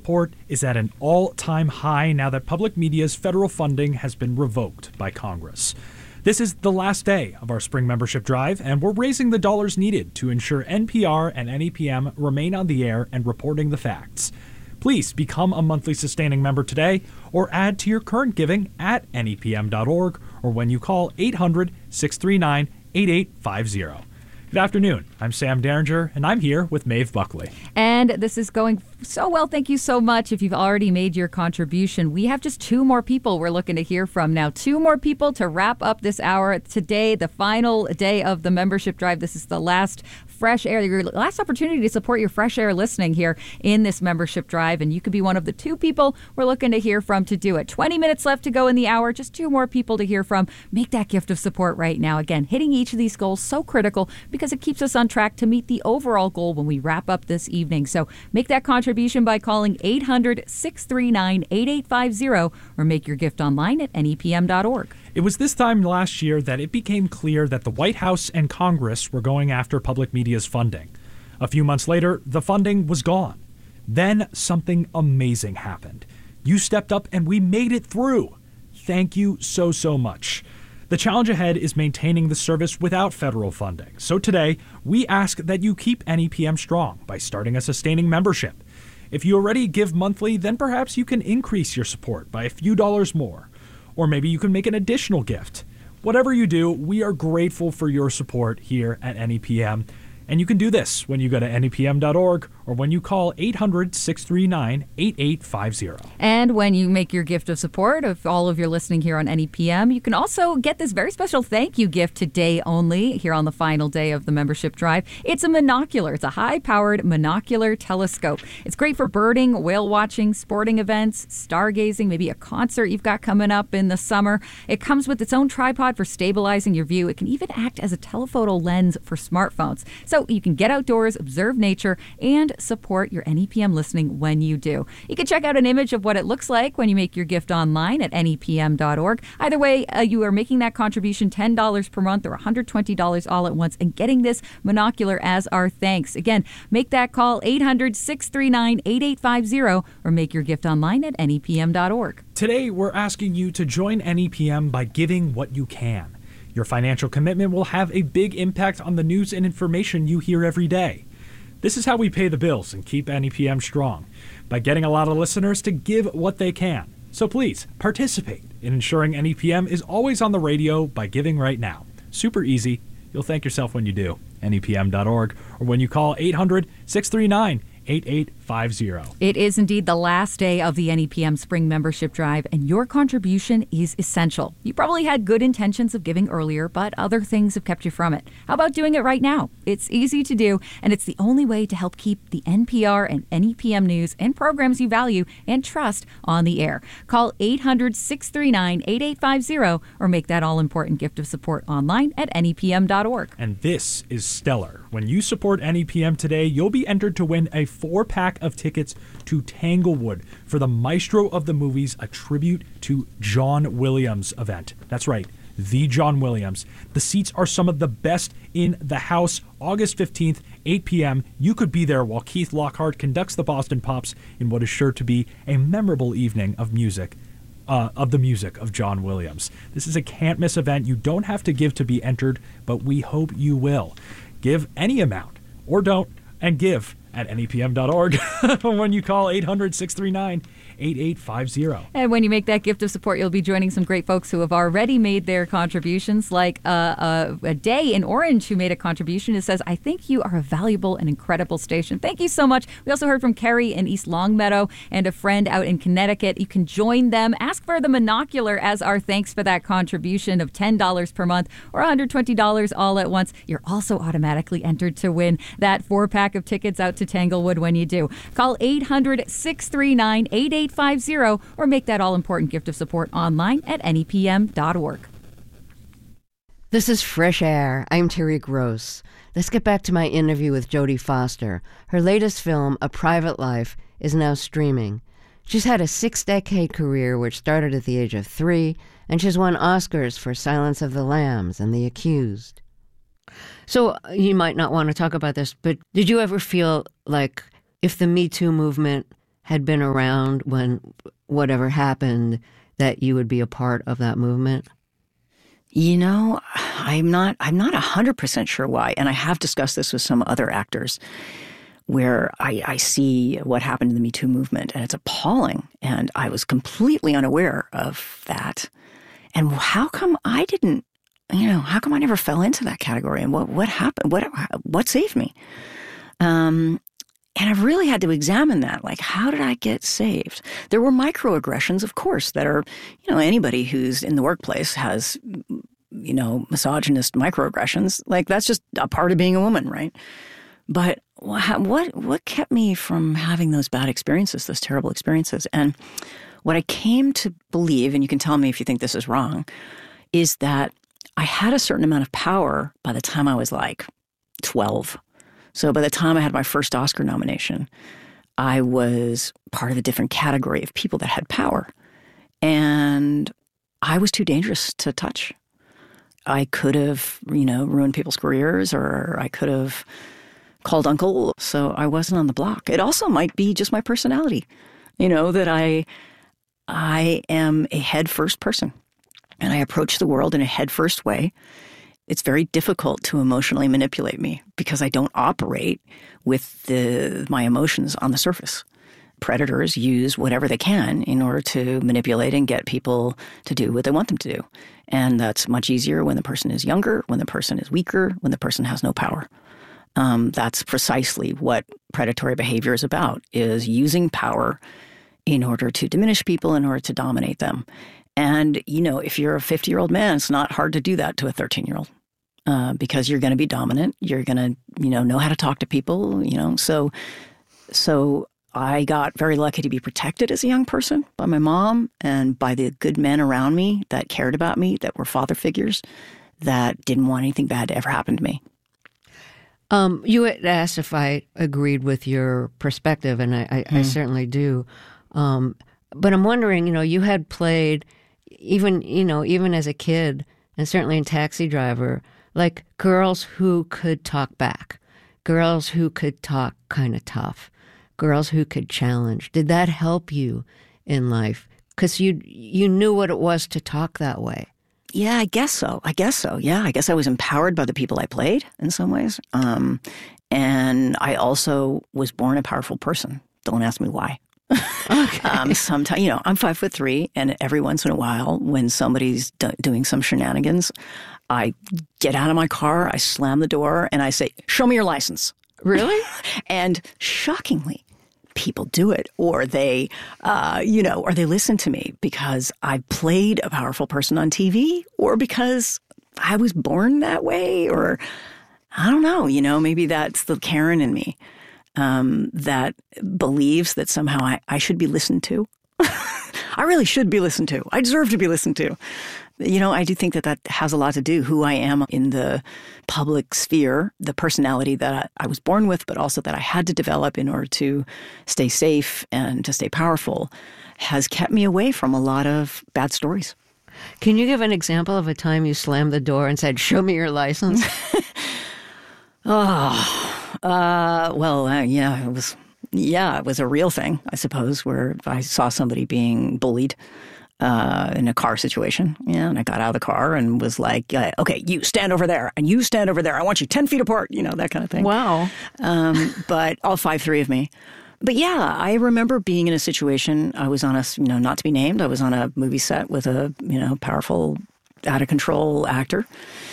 support is at an all-time high now that public media's federal funding has been revoked by Congress. This is the last day of our spring membership drive, and we're raising the dollars needed to ensure NPR and NEPM remain on the air and reporting the facts. Please become a monthly sustaining member today or add to your current giving at nepm.org or when you call 800-639-8850. Good afternoon. I'm Sam Derringer, and I'm here with Maeve Buckley. And this is going so well. Thank you so much. If you've already made your contribution, we have just 2 more people we're looking to hear from now. 2 more people to wrap up this hour. Today, the final day of the membership drive. This is the last Fresh Air, your last opportunity to support your Fresh Air listening here in this membership drive. And you could be one of the 2 people we're looking to hear from to do it. 20 minutes left to go in the hour. Just 2 more people to hear from. Make that gift of support right now. Again, hitting each of these goals so critical because it keeps us on track to meet the overall goal when we wrap up this evening. So make that contribution by calling 800-639-8850 or make your gift online at nepm.org. It was this time last year that it became clear that the White House and Congress were going after public media's funding. A few months later, the funding was gone. Then something amazing happened. You stepped up and we made it through. Thank you so much. The challenge ahead is maintaining the service without federal funding. So today, we ask that you keep NEPM strong by starting a sustaining membership. If you already give monthly, then perhaps you can increase your support by a few dollars more. Or maybe you can make an additional gift. Whatever you do, we are grateful for your support here at NEPM. And you can do this when you go to nepm.org or when you call 800-639-8850. And when you make your gift of support, if all of you are listening here on NEPM, you can also get this very special thank you gift today only here on the final day of the membership drive. It's a monocular. It's a high-powered monocular telescope. It's great for birding, whale watching, sporting events, stargazing, maybe a concert you've got coming up in the summer. It comes with its own tripod for stabilizing your view. It can even act as a telephoto lens for smartphones. So you can get outdoors, observe nature, and support your NEPM listening when you do. You can check out an image of what it looks like when you make your gift online at nepm.org. Either way, you are making that contribution $10 per month or $120 all at once and getting this monocular as our thanks. Again, make that call 800-639-8850 or make your gift online at nepm.org. Today, we're asking you to join NEPM by giving what you can. Your financial commitment will have a big impact on the news and information you hear every day. This is how we pay the bills and keep NEPM strong, by getting a lot of listeners to give what they can. So please, participate in ensuring NEPM is always on the radio by giving right now. Super easy. You'll thank yourself when you do. nepm.org or when you call 800-639-8850. It is indeed the last day of the NEPM Spring Membership Drive, and your contribution is essential. You probably had good intentions of giving earlier, but other things have kept you from it. How about doing it right now? It's easy to do, and it's the only way to help keep the NPR and NEPM news and programs you value and trust on the air. Call 800-639-8850 or make that all-important gift of support online at nepm.org. And this is stellar. When you support NEPM today, you'll be entered to win a 4-pack of tickets to Tanglewood for the Maestro of the Movies, a tribute to John Williams event. That's right, the John Williams. The seats are some of the best in the house. August 15th, 8 p.m. You could be there while Keith Lockhart conducts the Boston Pops in what is sure to be a memorable evening of music. Of the music of John Williams. This is a can't-miss event. You don't have to give to be entered, but we hope you will. Give any amount, or don't, and give at nepm.org when you call 800-639-8850. And when you make that gift of support, you'll be joining some great folks who have already made their contributions, like a Day in Orange who made a contribution. It says, I think you are a valuable and incredible station. Thank you so much. We also heard from Carrie in East Longmeadow and a friend out in Connecticut. You can join them. Ask for the monocular as our thanks for that contribution of $10 per month or $120 all at once. You're also automatically entered to win that 4-pack of tickets out to Tanglewood when you do. Call 800-639-8850 or make that all-important gift of support online at nepm.org. This is Fresh Air. I'm Terry Gross. Let's get back to my interview with Jodie Foster. Her latest film, A Private Life, is now streaming. She's had a 6-decade career which started at the age of 3, and she's won Oscars for Silence of the Lambs and The Accused. So you might not want to talk about this, but did you ever feel like if the Me Too movement had been around when whatever happened, that you would be a part of that movement? You know, I'm not 100% sure why. And I have discussed this with some other actors where I see what happened in the Me Too movement, and it's appalling. And I was completely unaware of that. And how come I didn't, how come I never fell into that category? And what happened? What saved me? And I've really had to examine that. Like, how did I get saved? There were microaggressions, of course, that are, anybody who's in the workplace has, misogynist microaggressions. Like, that's just a part of being a woman, right? But what kept me from having those bad experiences, those terrible experiences? And what I came to believe, and you can tell me if you think this is wrong, is that I had a certain amount of power by the time I was like 12. So by the time I had my first Oscar nomination, I was part of a different category of people that had power. And I was too dangerous to touch. I could have, ruined people's careers, or I could have called uncle. So I wasn't on the block. It also might be just my personality, that I am a head-first person. And I approach the world in a head-first way. It's very difficult to emotionally manipulate me because I don't operate with my emotions on the surface. Predators use whatever they can in order to manipulate and get people to do what they want them to do. And that's much easier when the person is younger, when the person is weaker, when the person has no power. That's precisely what predatory behavior is about, is using power in order to diminish people, in order to dominate them. And, if you're a 50-year-old man, it's not hard to do that to a 13-year-old because you're going to be dominant. You're going to, know how to talk to people, So I got very lucky to be protected as a young person by my mom and by the good men around me that cared about me, that were father figures, that didn't want anything bad to ever happen to me. You had asked if I agreed with your perspective, and I certainly do. But I'm wondering, you had played, even as a kid, and certainly in Taxi Driver, like girls who could talk back, girls who could talk kind of tough, girls who could challenge. Did that help you in life? Because you knew what it was to talk that way. Yeah, I guess so. Yeah, I guess I was empowered by the people I played in some ways. And I also was born a powerful person. Don't ask me why. Okay. Sometimes, I'm 5'3", and every once in a while, when somebody's doing some shenanigans, I get out of my car, I slam the door, and I say, "Show me your license." Really? And shockingly, people do it, or they, or they listen to me because I played a powerful person on TV, or because I was born that way, or I don't know, maybe that's the Karen in me. That believes that somehow I should be listened to. I really should be listened to. I deserve to be listened to. I do think that has a lot to do who I am in the public sphere, the personality that I was born with, but also that I had to develop in order to stay safe and to stay powerful, has kept me away from a lot of bad stories. Can you give an example of a time you slammed the door and said, "Show me your license"? It was a real thing, I suppose, where I saw somebody being bullied in a car situation. Yeah, and I got out of the car and was like, "Okay, you stand over there, and you stand over there. I want you 10 feet apart," that kind of thing. Wow. But all 5'3" of me. But yeah, I remember being in a situation. I was on not to be named. I was on a movie set with a powerful, out of control actor.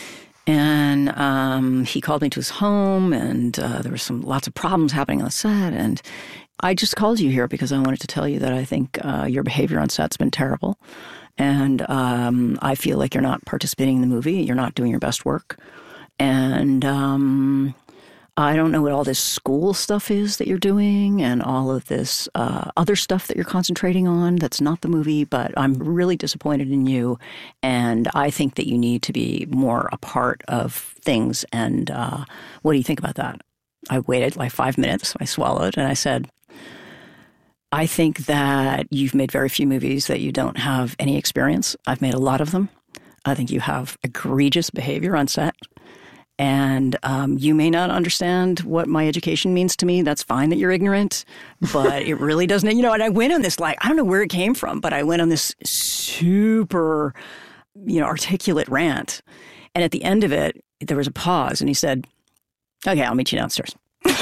And he called me to his home, and there were lots of problems happening on the set. And I just called you here because I wanted to tell you that I think your behavior on set's been terrible. And I feel like you're not participating in the movie. You're not doing your best work. And I don't know what all this school stuff is that you're doing and all of this other stuff that you're concentrating on that's not the movie, but I'm really disappointed in you, and I think that you need to be more a part of things, and what do you think about that? I waited like 5 minutes, I swallowed, and I said, "I think that you've made very few movies that you don't have any experience. I've made a lot of them. I think you have egregious behavior on set. And you may not understand what my education means to me. That's fine that you're ignorant, but it really doesn't. And I went on this, I don't know where it came from, but I went on this super, articulate rant. And at the end of it, there was a pause, and he said, "Okay, I'll meet you downstairs."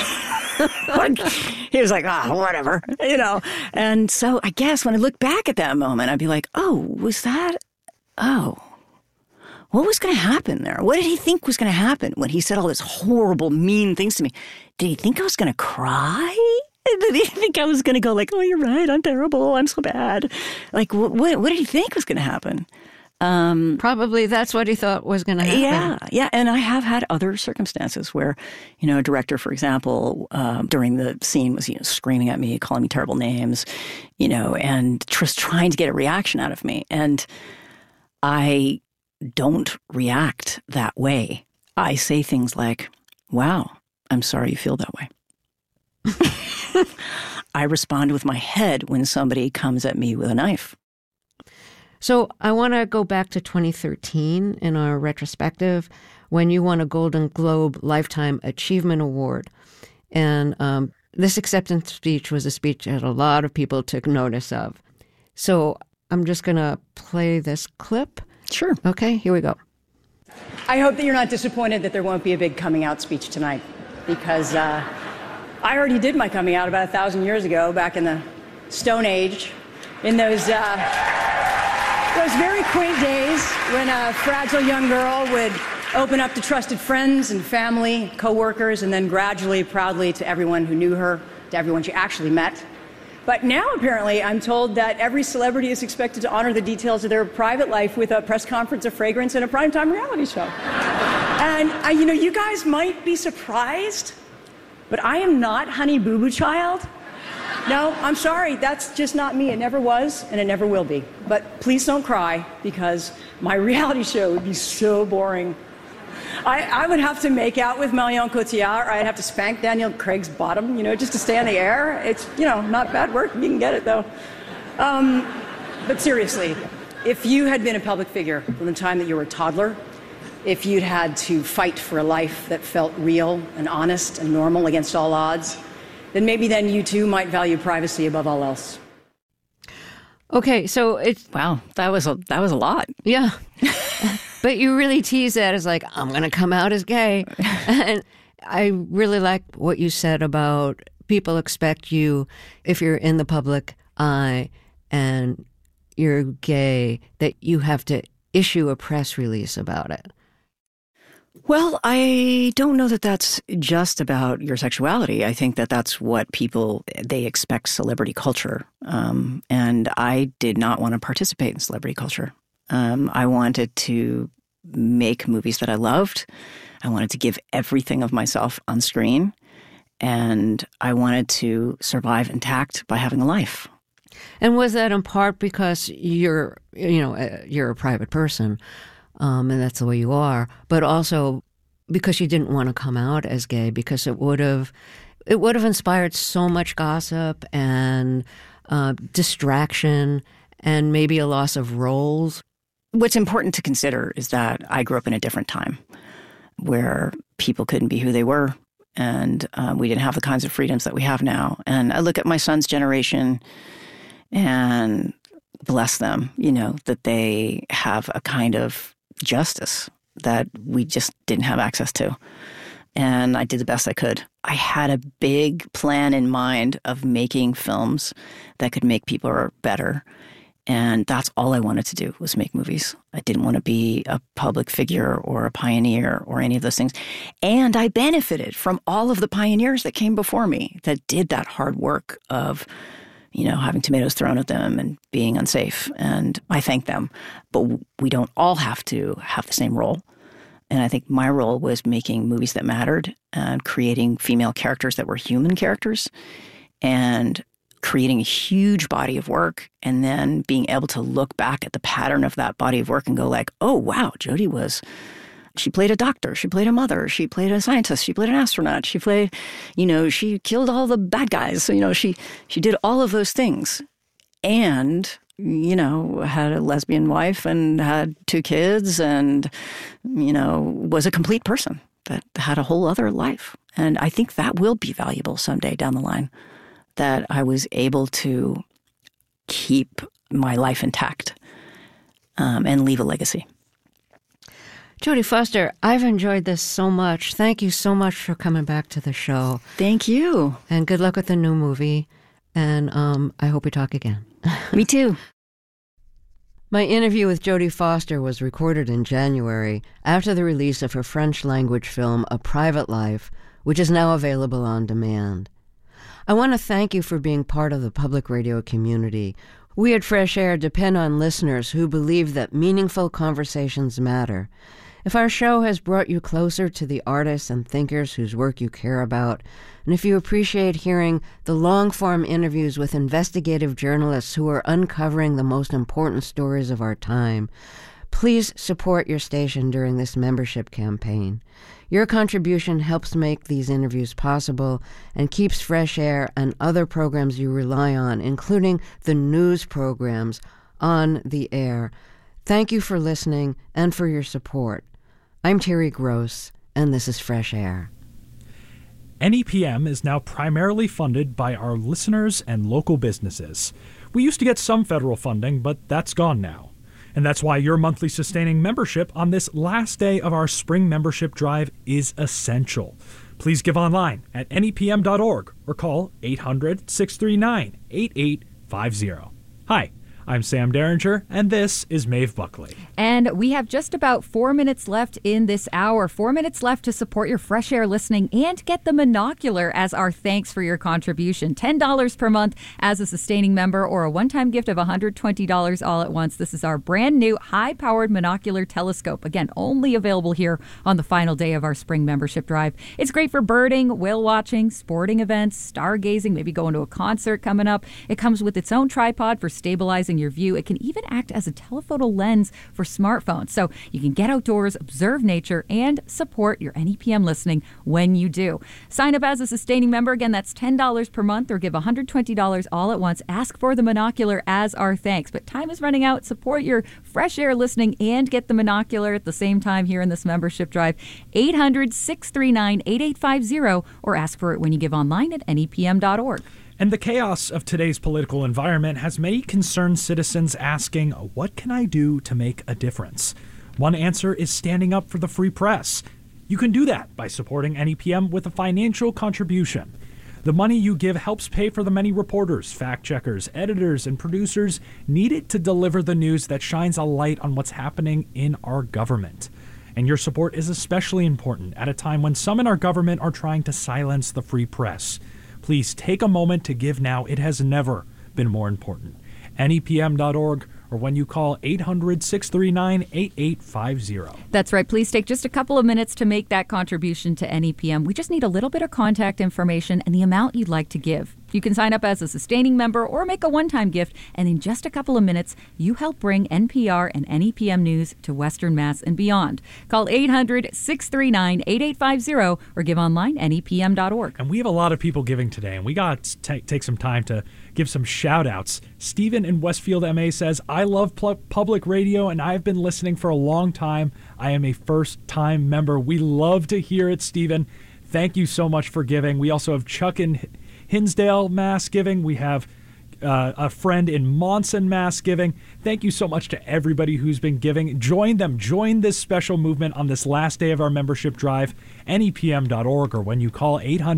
He was like, whatever, And so I guess when I look back at that moment, I'd be like, what was going to happen there? What did he think was going to happen when he said all this horrible, mean things to me? Did he think I was going to cry? Did he think I was going to go like, "Oh, you're right, I'm terrible, I'm so bad"? Like, what did he think was going to happen? Probably that's what he thought was going to happen. Yeah. And I have had other circumstances where, a director, for example, during the scene was, screaming at me, calling me terrible names, and just trying to get a reaction out of me. And I don't react that way. I say things like, "Wow, I'm sorry you feel that way." I respond with my head when somebody comes at me with a knife. So I want to go back to 2013 in our retrospective when you won a Golden Globe Lifetime Achievement Award. And this acceptance speech was a speech that a lot of people took notice of. So I'm just going to play this clip. Sure. Okay, here we go. I hope that you're not disappointed that there won't be a big coming out speech tonight, because I already did my coming out about 1,000 years ago, back in the Stone Age, in those very quaint days when a fragile young girl would open up to trusted friends and family, co-workers, and then gradually, proudly to everyone who knew her, to everyone she actually met. But now, apparently, I'm told that every celebrity is expected to honor the details of their private life with a press conference, a fragrance, and a primetime reality show. And, you guys might be surprised, but I am not Honey Boo Boo Child. No, I'm sorry, that's just not me. It never was, and it never will be. But please don't cry, because my reality show would be so boring. I would have to make out with Marion Cotillard, or I'd have to spank Daniel Craig's bottom, just to stay on the air. It's, not bad work. You can get it, though. But seriously, if you had been a public figure from the time that you were a toddler, if you'd had to fight for a life that felt real and honest and normal against all odds, then maybe then you too might value privacy above all else. Okay, so it's... Wow, that was a lot. Yeah. But you really tease that as like, I'm going to come out as gay. And I really like what you said about people expect you, if you're in the public eye and you're gay, that you have to issue a press release about it. Well, I don't know that that's just about your sexuality. I think that that's what they expect celebrity culture. And I did not want to participate in celebrity culture. I wanted to make movies that I loved. I wanted to give everything of myself on screen. And I wanted to survive intact by having a life. And was that in part because you're a private person, and that's the way you are, but also because you didn't want to come out as gay, because it would have inspired so much gossip and distraction and maybe a loss of roles? What's important to consider is that I grew up in a different time where people couldn't be who they were, and we didn't have the kinds of freedoms that we have now. And I look at my son's generation and bless them, that they have a kind of justice that we just didn't have access to. And I did the best I could. I had a big plan in mind of making films that could make people better. And that's all I wanted to do, was make movies. I didn't want to be a public figure or a pioneer or any of those things. And I benefited from all of the pioneers that came before me that did that hard work of, having tomatoes thrown at them and being unsafe. And I thank them. But we don't all have to have the same role. And I think my role was making movies that mattered and creating female characters that were human characters and creating a huge body of work, and then being able to look back at the pattern of that body of work and go like, oh, wow, Jodie she played a doctor, she played a mother, she played a scientist, she played an astronaut, she played, she killed all the bad guys. So, she did all of those things and, had a lesbian wife and had 2 kids and, was a complete person. that had a whole other life. And I think that will be valuable someday down the line, that I was able to keep my life intact and leave a legacy. Jodie Foster, I've enjoyed this so much. Thank you so much for coming back to the show. Thank you. And good luck with the new movie. And I hope we talk again. Me too. My interview with Jodie Foster was recorded in January after the release of her French-language film, A Private Life, which is now available on demand. I want to thank you for being part of the public radio community. We at Fresh Air depend on listeners who believe that meaningful conversations matter. If our show has brought you closer to the artists and thinkers whose work you care about, and if you appreciate hearing the long-form interviews with investigative journalists who are uncovering the most important stories of our time, please support your station during this membership campaign. Your contribution helps make these interviews possible and keeps Fresh Air and other programs you rely on, including the news programs, on the air. Thank you for listening and for your support. I'm Terry Gross, and this is Fresh Air. NEPM is now primarily funded by our listeners and local businesses. We used to get some federal funding, but that's gone now. And that's why your monthly sustaining membership on this last day of our spring membership drive is essential. Please give online at nepm.org or call 800-639-8850. Hi, I'm Sam Derringer, and this is Maeve Buckley. And we have just about 4 minutes left in this hour. 4 minutes left to support your Fresh Air listening and get the Monocular as our thanks for your contribution. $10 per month as a sustaining member or a one-time gift of $120 all at once. This is our brand new high-powered monocular telescope. Again, only available here on the final day of our spring membership drive. It's great for birding, whale watching, sporting events, stargazing, maybe going to a concert coming up. It comes with its own tripod for stabilizing your view. It can even act as a telephoto lens for smartphones. So you can get outdoors, observe nature, and support your NEPM listening when you do. Sign up as a sustaining member. Again, that's $10 per month or give $120 all at once. Ask for the Monocular as our thanks. But time is running out. Support your Fresh Air listening and get the Monocular at the same time here in this membership drive. 800-639-8850 or ask for it when you give online at nepm.org. And the chaos of today's political environment has many concerned citizens asking, what can I do to make a difference? One answer is standing up for the free press. You can do that by supporting NEPM with a financial contribution. The money you give helps pay for the many reporters, fact-checkers, editors, and producers needed to deliver the news that shines a light on what's happening in our government. And your support is especially important at a time when some in our government are trying to silence the free press. Please take a moment to give now. It has never been more important. NEPM.org or when you call 800-639-8850. That's right. Please take just a couple of minutes to make that contribution to NEPM. We just need a little bit of contact information and the amount you'd like to give. You can sign up as a sustaining member or make a one-time gift, and in just a couple of minutes, you help bring NPR and NEPM news to Western Mass and beyond. Call 800-639-8850 or give online nepm.org. And we have a lot of people giving today, and we got to take some time to give some shout-outs. Stephen in Westfield, MA says, I love public radio, and I've been listening for a long time. I am a first-time member. We love to hear it, Stephen. Thank you so much for giving. We also have Chuck in Hinsdale, Mass giving. We have a friend in Monson, Mass giving. Thank you so much to everybody who's been giving. Join them. Join this special movement on this last day of our membership drive. NEPM.org or when you call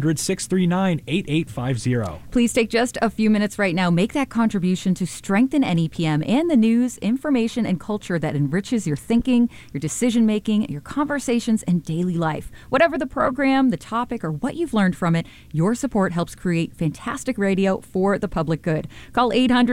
800-639-8850. Please take just a few minutes right now. Make that contribution to strengthen NEPM and the news, information, and culture that enriches your thinking, your decision-making, your conversations, and daily life. Whatever the program, the topic, or what you've learned from it, your support helps create fantastic radio for the public good. Call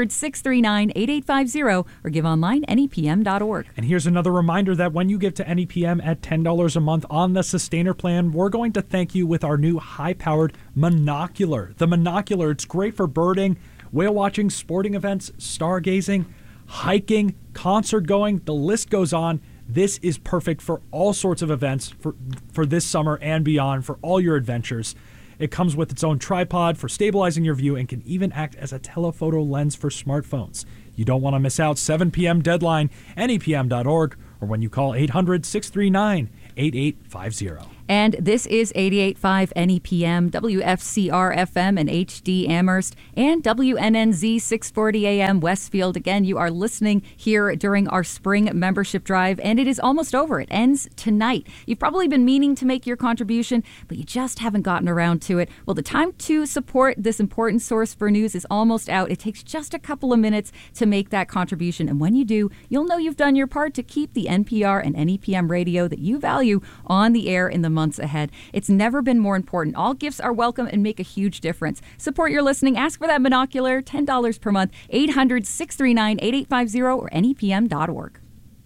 800-639-8850 or give online nepm.org. And here's another reminder that when you give to NEPM at $10 a month on the Sustainer plan, we're going to thank you with our new high-powered Monocular. The Monocular, it's great for birding, whale watching, sporting events, stargazing, hiking, concert going, the list goes on. This is perfect for all sorts of events for this summer and beyond, for all your adventures. It comes with its own tripod for stabilizing your view and can even act as a telephoto lens for smartphones. You don't want to miss out. 7 p.m. deadline, nepm.org, or when you call 800-639-8850. And this is 88.5 NEPM, WFCR FM and HD Amherst, and WNNZ 640 AM Westfield. Again, you are listening here during our spring membership drive, and it is almost over. It ends tonight. You've probably been meaning to make your contribution, but you just haven't gotten around to it. Well, the time to support this important source for news is almost out. It takes just a couple of minutes to make that contribution, and when you do, you'll know you've done your part to keep the NPR and NEPM radio that you value on the air in the months ahead. It's never been more important. All gifts are welcome and make a huge difference. Support your listening. Ask for that binocular, $10 per month, 800-639-8850 or nepm.org.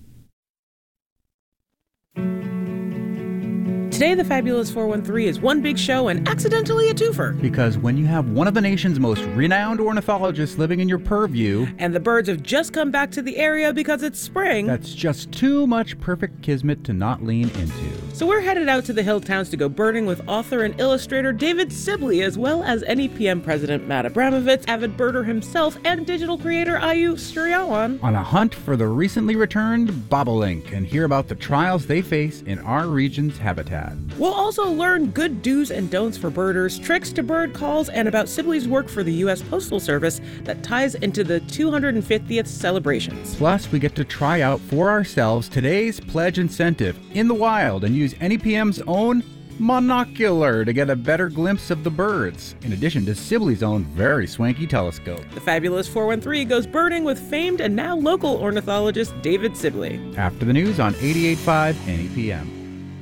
Today, the Fabulous 413 is one big show and accidentally a twofer. Because when you have one of the nation's most renowned ornithologists living in your purview, and the birds have just come back to the area because it's spring, that's just too much perfect kismet to not lean into. So we're headed out to the hill towns to go birding with author and illustrator David Sibley, as well as NEPM president Matt Abramovitz, avid birder himself, and digital creator Ayu Sturyawan, on a hunt for the recently returned bobolink and hear about the trials they face in our region's habitat. We'll also learn good do's and don'ts for birders, tricks to bird calls, and about Sibley's work for the U.S. Postal Service that ties into the 250th celebrations. Plus, we get to try out for ourselves today's pledge incentive in the wild and use NEPM's own monocular to get a better glimpse of the birds, in addition to Sibley's own very swanky telescope. The Fabulous 413 goes birding with famed and now local ornithologist David Sibley. After the news on 88.5 NEPM.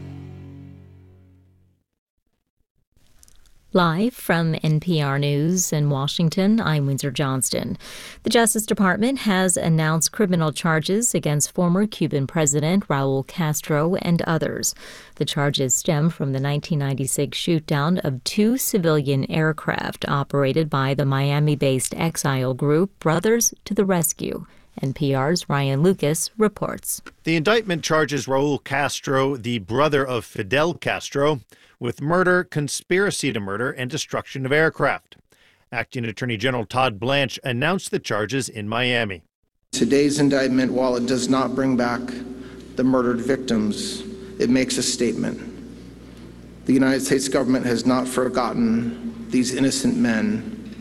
Live from NPR News in Washington, I'm Windsor Johnston. The Justice Department has announced criminal charges against former Cuban President Raul Castro and others. The charges stem from the 1996 shootdown of two civilian aircraft operated by the Miami-based exile group Brothers to the Rescue. NPR's Ryan Lucas reports. The indictment charges Raul Castro, the brother of Fidel Castro, with murder, conspiracy to murder, and destruction of aircraft. Acting Attorney General Todd Blanche announced the charges in Miami. Today's indictment, while it does not bring back the murdered victims, it makes a statement. The United States government has not forgotten these innocent men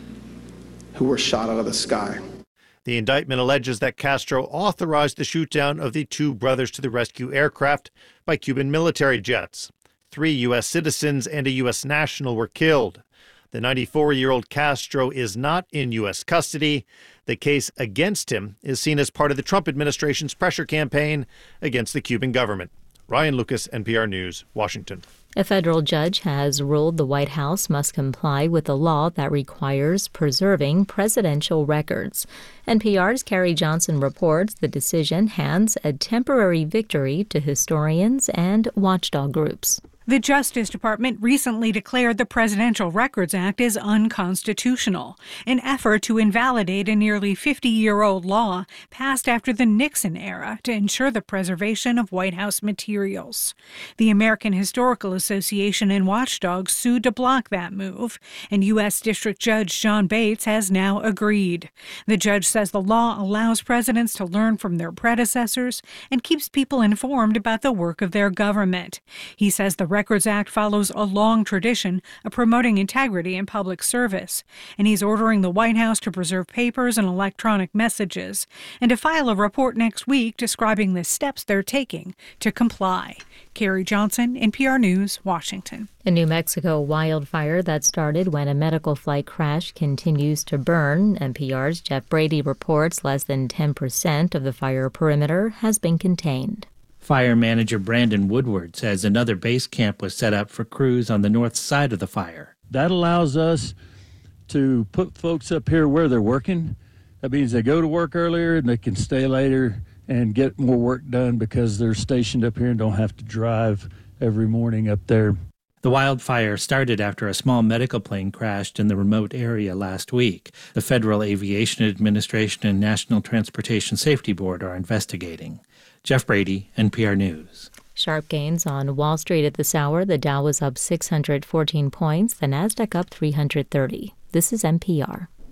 who were shot out of the sky. The indictment alleges that Castro authorized the shootdown of the two Brothers to the Rescue aircraft by Cuban military jets. 3 U.S. citizens and a U.S. national were killed. The 94-year-old Castro is not in U.S. custody. The case against him is seen as part of the Trump administration's pressure campaign against the Cuban government. Ryan Lucas, NPR News, Washington. A federal judge has ruled the White House must comply with a law that requires preserving presidential records. NPR's Carrie Johnson reports the decision hands a temporary victory to historians and watchdog groups. The Justice Department recently declared the Presidential Records Act is unconstitutional, an effort to invalidate a nearly 50-year-old law passed after the Nixon era to ensure the preservation of White House materials. The American Historical Association and watchdogs sued to block that move, and U.S. District Judge John Bates has now agreed. The judge says the law allows presidents to learn from their predecessors and keeps people informed about the work of their government. He says the Records Act follows a long tradition of promoting integrity in public service, and he's ordering the White House to preserve papers and electronic messages and to file a report next week describing the steps they're taking to comply. Carrie Johnson, NPR News, Washington. A New Mexico wildfire that started when a medical flight crashed continues to burn. NPR's Jeff Brady reports less than 10% of the fire perimeter has been contained. Fire manager Brandon Woodward says another base camp was set up for crews on the north side of the fire. That allows us to put folks up here where they're working. That means they go to work earlier and they can stay later and get more work done because they're stationed up here and don't have to drive every morning up there. The wildfire started after a small medical plane crashed in the remote area last week. The Federal Aviation Administration and National Transportation Safety Board are investigating. Jeff Brady, NPR News. Sharp gains on Wall Street at this hour. The Dow was up 614 points, the Nasdaq up 330. This is NPR.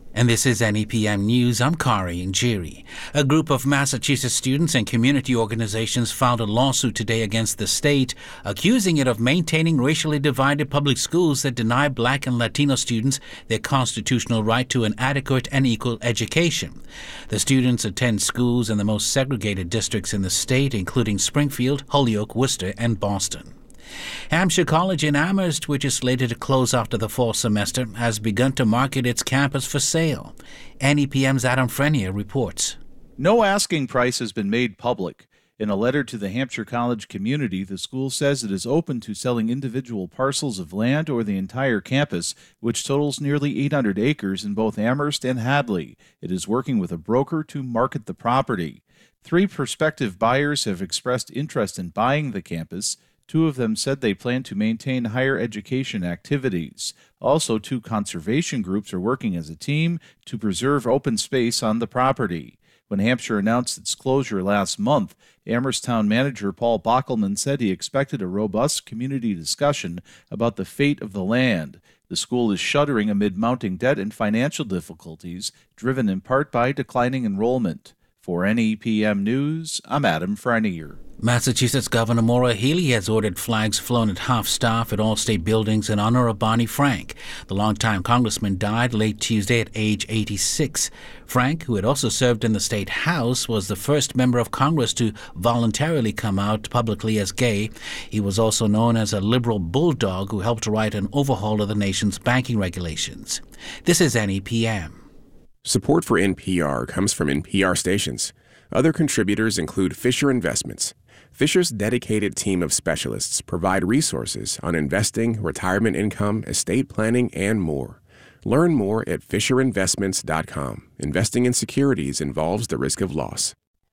And this is NEPM News. I'm Kari Njiri. A group of Massachusetts students and community organizations filed a lawsuit today against the state, accusing it of maintaining racially divided public schools that deny Black and Latino students their constitutional right to an adequate and equal education. The students attend schools in the most segregated districts in the state, including Springfield, Holyoke, Worcester, and Boston. Hampshire College in Amherst, which is slated to close after the fall semester, has begun to market its campus for sale. NEPM's Adam Frenier reports. No asking price has been made public. In a letter to the Hampshire College community, the school says it is open to selling individual parcels of land or the entire campus, which totals nearly 800 acres in both Amherst and Hadley. It is working with a broker to market the property. 3 prospective buyers have expressed interest in buying the campus. 2 of them said they plan to maintain higher education activities. Also, 2 conservation groups are working as a team to preserve open space on the property. When Hampshire announced its closure last month, Amherst Town Manager Paul Bockelman said he expected a robust community discussion about the fate of the land. The school is shuttering amid mounting debt and financial difficulties, driven in part by declining enrollment. For NEPM News, I'm Adam Frenier. Massachusetts Governor Maura Healey has ordered flags flown at half-staff at all state buildings in honor of Barney Frank. The longtime congressman died late Tuesday at age 86. Frank, who had also served in the state house, was the first member of Congress to voluntarily come out publicly as gay. He was also known as a liberal bulldog who helped write an overhaul of the nation's banking regulations. This is NEPM. Support for NPR comes from NPR stations. Other contributors include Fisher Investments. Fisher's dedicated team of specialists provide resources on investing, retirement income, estate planning, and more. Learn more at FisherInvestments.com. Investing in securities involves the risk of loss.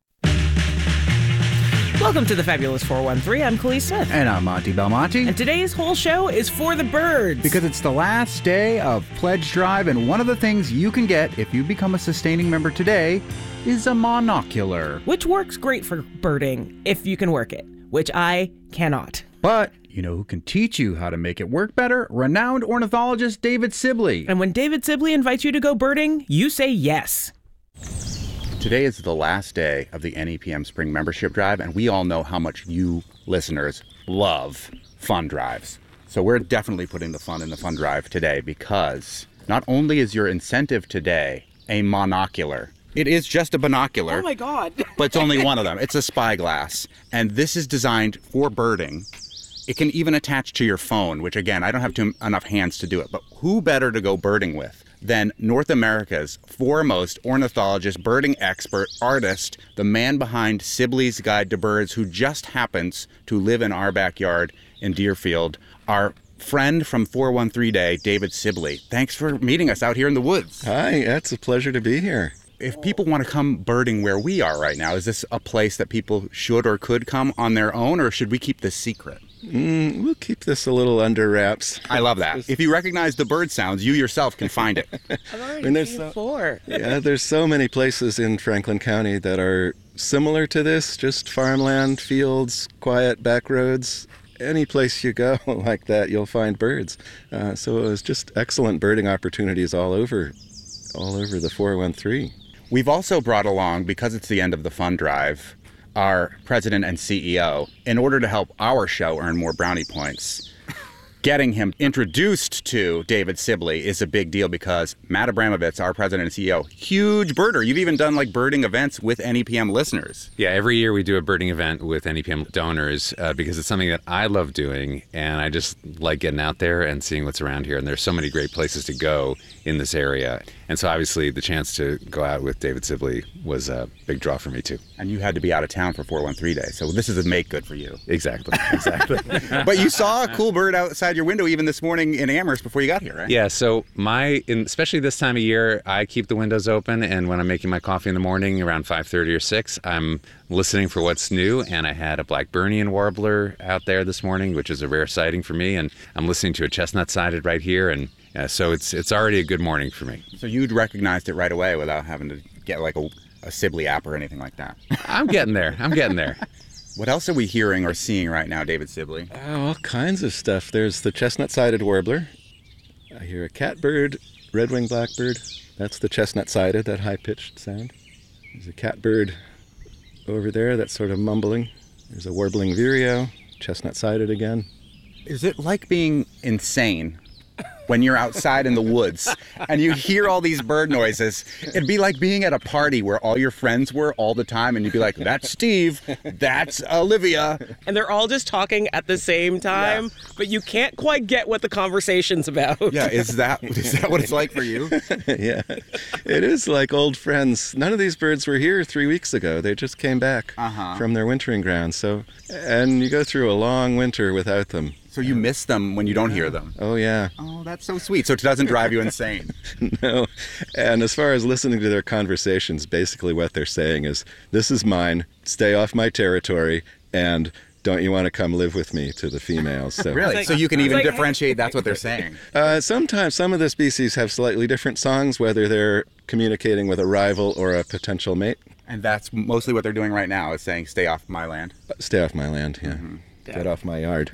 Welcome to the Fabulous 413. I'm Khalees Smith. And I'm Monty Belmonte. And today's whole show is for the birds. Because it's the last day of Pledge Drive, and one of the things you can get if you become a sustaining member today is a monocular. Which works great for birding if you can work it, which I cannot. But you know who can teach you how to make it work better? Renowned ornithologist David Sibley. And when David Sibley invites you to go birding, you say yes. Today is the last day of the NEPM Spring Membership Drive, and we all know how much you listeners love fun drives. So we're definitely putting the fun in the fun drive today, because not only is your incentive today a monocular, it is just a binocular. Oh my God. But it's only one of them. It's a spyglass. And this is designed for birding. It can even attach to your phone, which again, I don't have enough hands to do it. But who better to go birding with than North America's foremost ornithologist, birding expert, artist, the man behind Sibley's Guide to Birds, who just happens to live in our backyard in Deerfield, our friend from 413 Day, David Sibley. Thanks for meeting us out here in the woods. Hi, it's a pleasure to be here. If people want to come birding where we are right now, is this a place that people should or could come on their own, or should we keep this secret? We'll keep this a little under wraps. I love that. If you recognize the bird sounds, you yourself can find it. I've already seen it before. Yeah, there's so many places in Franklin County that are similar to this, just farmland, fields, quiet back roads. Any place you go like that, you'll find birds. So it was just excellent birding opportunities all over the 413. We've also brought along, because it's the end of the fund drive, our president and CEO, in order to help our show earn more brownie points. Getting him introduced to David Sibley is a big deal because Matt Abramovitz, our president and CEO, huge birder. You've even done like birding events with NEPM listeners. Yeah, every year we do a birding event with NEPM donors because it's something that I love doing, and I just like getting out there and seeing what's around here. And there's so many great places to go in this area. And so obviously the chance to go out with David Sibley was a big draw for me too. And you had to be out of town for 413 Day, so this is a make good for you. Exactly. But you saw a cool bird outside your window even this morning in Amherst before you got here, right? Yeah, so especially this time of year, I keep the windows open, and when I'm making my coffee in the morning around 5:30 or 6, I'm listening for what's new, and I had a Blackburnian warbler out there this morning, which is a rare sighting for me, and I'm listening to a chestnut-sided right here, and so it's already a good morning for me. So you'd recognized it right away without having to get like a Sibley app or anything like that? I'm getting there. What else are we hearing or seeing right now, David Sibley? All kinds of stuff. There's the chestnut-sided warbler. I hear a catbird red-winged blackbird. That's the chestnut-sided, that high-pitched sound. There's a catbird over there that's sort of mumbling. There's a warbling vireo, chestnut-sided again. Is it like being insane when you're outside in the woods and you hear all these bird noises? It'd be like being at a party where all your friends were all the time, and you'd be like, that's Steve, that's Olivia. And they're all just talking at the same time, but you can't quite get what the conversation's about. Yeah, is that what it's like for you? Yeah, it is like old friends. None of these birds were here 3 weeks ago. They just came back from their wintering grounds. And you go through a long winter without them. So you miss them when you don't hear them? Oh, yeah. Oh, that's so sweet. So it doesn't drive you insane? No. And as far as listening to their conversations, basically what they're saying is, this is mine, stay off my territory, and don't you want to come live with me, to the females. So. Really? So you can even differentiate that's what they're saying? Sometimes some of the species have slightly different songs, whether they're communicating with a rival or a potential mate. And that's mostly what they're doing right now, is saying, stay off my land? Stay off my land, yeah. Mm-hmm. Get off my yard.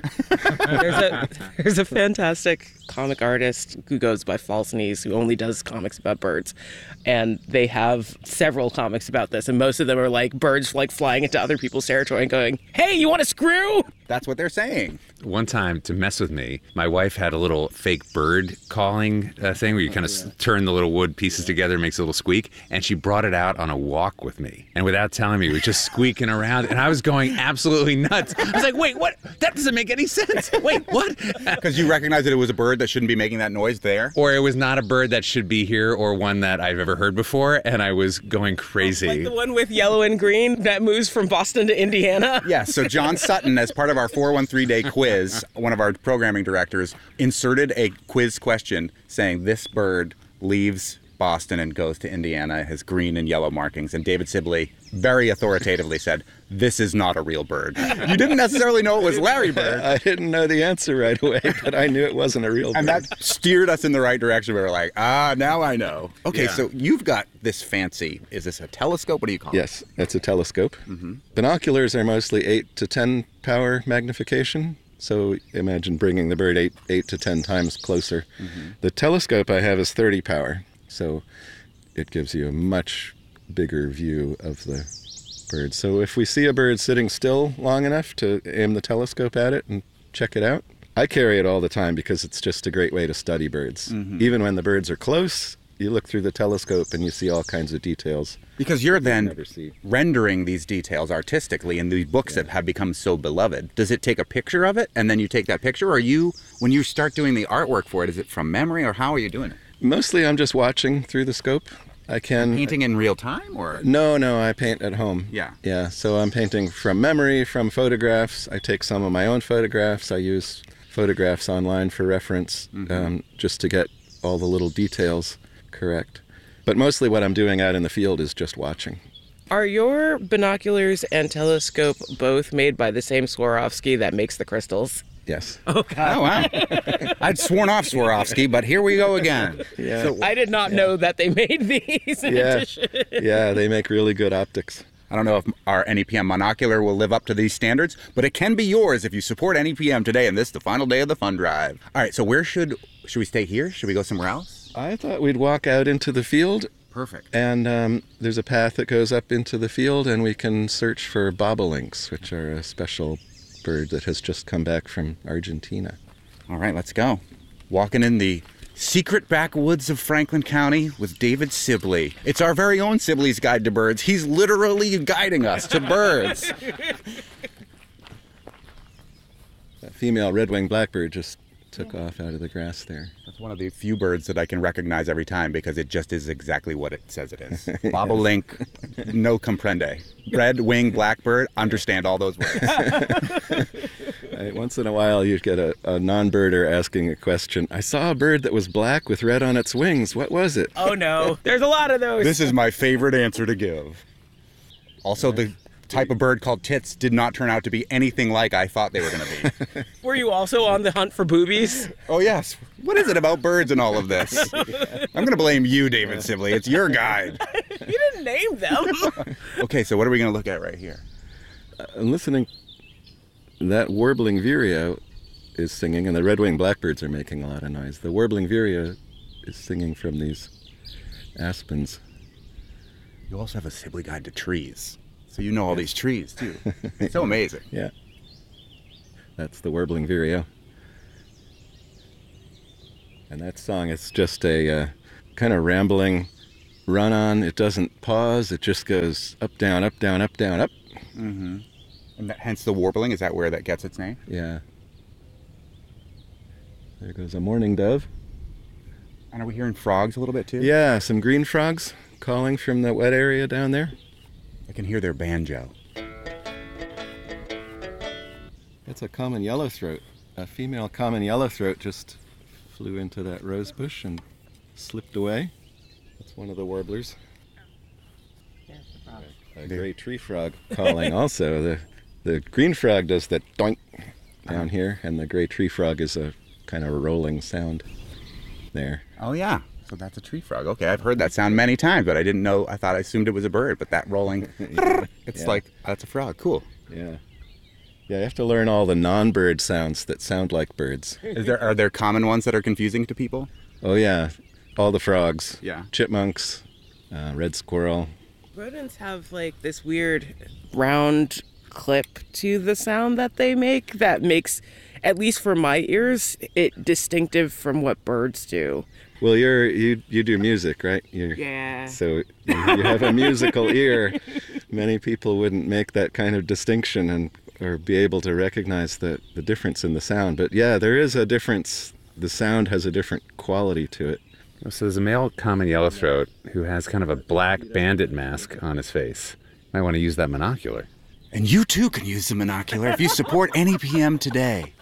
There's a fantastic comic artist who goes by False Knees, who only does comics about birds. And they have several comics about this, and most of them are like birds like flying into other people's territory and going, hey, you want a screw? That's what they're saying. One time, to mess with me, my wife had a little fake bird calling thing where you kind of turn the little wood pieces together and makes a little squeak, and she brought it out on a walk with me. And without telling me, it was just squeaking around, and I was going absolutely nuts. I was like, wait, what? That doesn't make any sense. Wait, what? Because you recognize that it was a bird that shouldn't be making that noise there? Or it was not a bird that should be here, or one that I've ever heard before, and I was going crazy. Like the one with yellow and green that moves from Boston to Indiana? Yeah, so John Sutton, as part of our 413-day quiz, one of our programming directors, inserted a quiz question saying, this bird leaves Boston and goes to Indiana, has green and yellow markings. And David Sibley very authoritatively said, this is not a real bird. You didn't necessarily know it was Larry Bird. I didn't know the answer right away, but I knew it wasn't a real bird. And that steered us in the right direction. We were like, now I know. Okay, so you've got this fancy, is this a telescope? What do you call it? Yes, it's a telescope. Mm-hmm. Binoculars are mostly 8 to 10 power magnification. So imagine bringing the bird 8 to 10 times closer. Mm-hmm. The telescope I have is 30 power. So it gives you a much bigger view of the bird. So if we see a bird sitting still long enough to aim the telescope at it and check it out, I carry it all the time because it's just a great way to study birds. Mm-hmm. Even when the birds are close, you look through the telescope and you see all kinds of details. Because you're then rendering these details artistically in these books that have become so beloved. Does it take a picture of it and then you take that picture? Or when you start doing the artwork for it, is it from memory or how are you doing it? Mostly I'm just watching through the scope. Painting in real time, or? No, I paint at home. Yeah, so I'm painting from memory, from photographs. I take some of my own photographs. I use photographs online for reference, just to get all the little details correct. But mostly what I'm doing out in the field is just watching. Are your binoculars and telescope both made by the same Swarovski that makes the crystals? Yes. Oh, God. Oh, wow. I'd sworn off Swarovski, but here we go again. Yeah. So, I did not know that they made these in addition. Yeah, they make really good optics. I don't know if our NEPM monocular will live up to these standards, but it can be yours if you support NEPM today, and this is the final day of the fund drive. All right, so where should we stay here? Should we go somewhere else? I thought we'd walk out into the field. Perfect. And there's a path that goes up into the field, and we can search for bobolinks, which are a special bird that has just come back from Argentina. All right, let's go. Walking in the secret backwoods of Franklin County with David Sibley. It's our very own Sibley's Guide to Birds. He's literally guiding us to birds. A female red-winged blackbird just took off out of the grass there. That's one of the few birds that I can recognize every time because it just is exactly what it says it is. Bobolink, no comprende. Red-winged blackbird, understand all those words. Once in a while you get a non-birder asking a question. I saw a bird that was black with red on its wings. What was it? Oh no, there's a lot of those. This is my favorite answer to give. Also, the type of bird called tits did not turn out to be anything like I thought they were going to be. Were you also on the hunt for boobies? Oh, yes. What is it about birds and all of this? I'm going to blame you, David Sibley. It's your guide. You didn't name them. Okay, so what are we going to look at right here? I'm listening. That warbling vireo is singing, and the red-winged blackbirds are making a lot of noise. The warbling vireo is singing from these aspens. You also have a Sibley guide to trees, so you know all these trees too. It's so amazing. Yeah. That's the warbling vireo. And that song is just a kind of rambling run-on. It doesn't pause. It just goes up, down, up, down, up, down, up. Mm-hmm. And hence the warbling. Is that where that gets its name? Yeah. There goes a mourning dove. And are we hearing frogs a little bit too? Yeah, some green frogs calling from the wet area down there. I can hear their banjo. That's a common yellowthroat. A female common yellowthroat just flew into that rose bush and slipped away. That's one of the warblers. A gray tree frog calling also. The green frog does that doink down here, and the gray tree frog is a kind of a rolling sound there. Oh yeah, so that's a tree frog. Okay, I've heard that sound many times, but I didn't know. I assumed it was a bird, but that rolling, it's like that's a frog. Cool. Yeah. Yeah, you have to learn all the non-bird sounds that sound like birds. Are there common ones that are confusing to people? Oh yeah, all the frogs. Yeah. Chipmunks, red squirrel. Rodents have like this weird round clip to the sound that they make that makes, at least for my ears, it distinctive from what birds do. Well, you do music, right? Yeah. So you have a musical ear. Many people wouldn't make that kind of distinction or be able to recognize the difference in the sound. But yeah, there is a difference. The sound has a different quality to it. So there's a male common yellowthroat who has kind of a black bandit mask on his face. Might want to use that monocular. And you too can use the monocular if you support NEPM today.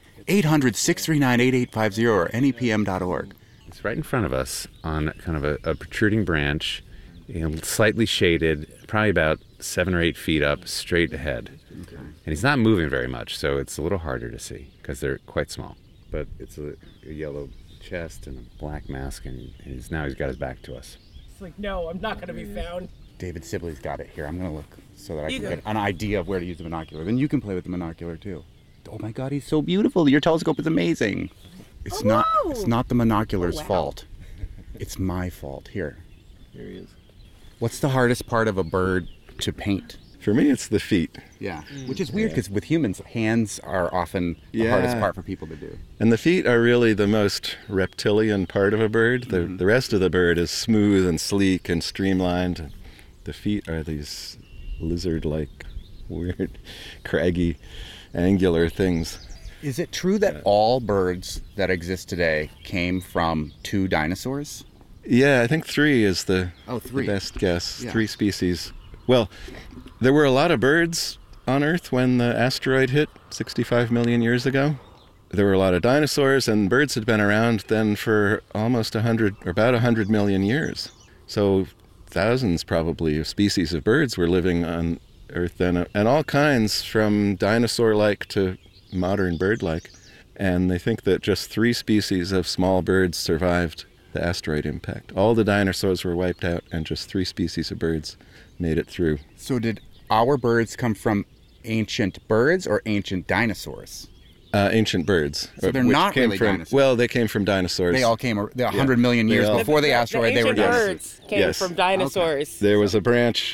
800-639-8850 or nepm.org. It's right in front of us on kind of a protruding branch, slightly shaded, probably about 7 or 8 feet up, straight ahead. Okay. And he's not moving very much, so it's a little harder to see because they're quite small. But it's a yellow chest and a black mask, and he's got his back to us. It's like, no, I'm not going to be found. David Sibley's got it here. I'm going to look so that I can get an idea of where to use the binocular. Then you can play with the monocular too. Oh my God, he's so beautiful. Your telescope is amazing. It's not the monocular's fault. It's my fault. Here he is. What's the hardest part of a bird to paint? For me, it's the feet. Yeah, which is weird because with humans, hands are often the hardest part for people to do. And the feet are really the most reptilian part of a bird. The rest of the bird is smooth and sleek and streamlined. The feet are these lizard-like, weird, craggy, angular things. Is it true that all birds that exist today came from 2 dinosaurs? Yeah, I think 3 is the best guess. Yeah. 3 species. Well, there were a lot of birds on Earth when the asteroid hit 65 million years ago. There were a lot of dinosaurs, and birds had been around then for almost about 100 million years. So thousands probably of species of birds were living on Earth then, and all kinds from dinosaur-like to modern bird-like. And they think that just 3 species of small birds survived the asteroid impact. All the dinosaurs were wiped out, and just 3 species of birds made it through. So did our birds come from ancient birds or ancient dinosaurs? Ancient birds. So they're not really dinosaurs. Well, they came from dinosaurs. They all came 100 million years before the asteroid. The birds came from dinosaurs. Okay. There was a branch,